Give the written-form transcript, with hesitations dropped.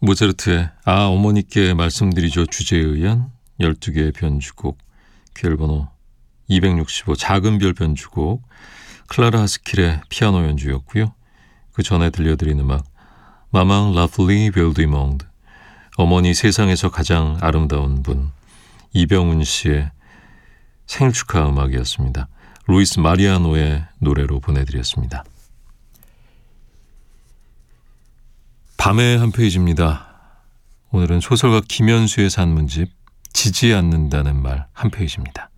모차르트의 어머니께 말씀드리죠 주제에 의한 12개의 변주곡, 퀴엘번호 265 작은 별 변주곡, 클라라 하스킬의 피아노 연주였고요. 그 전에 들려드린 음악 마망 라플리 벨드이몽드, 어머니 세상에서 가장 아름다운 분, 이병훈 씨의 생일 축하 음악이었습니다. 루이스 마리아노의 노래로 보내드렸습니다. 밤의 한 페이지입니다. 오늘은 소설가 김현수의 산문집 지지 않는다는 말 한 페이지입니다.